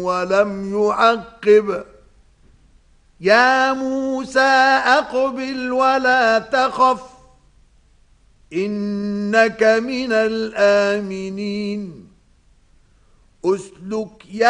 ولم يعقب يا موسى أقبل ولا تخف إنك من الآمنين أسلك